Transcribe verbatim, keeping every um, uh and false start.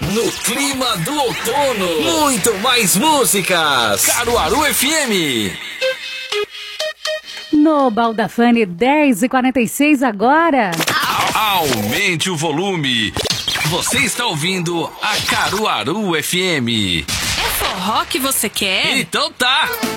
No clima do outono, muito mais músicas. Caruaru F M. No Baldafane dez e quarenta e seis agora. Aumente o volume. Você está ouvindo a Caruaru F M. É forró que você quer? Então tá.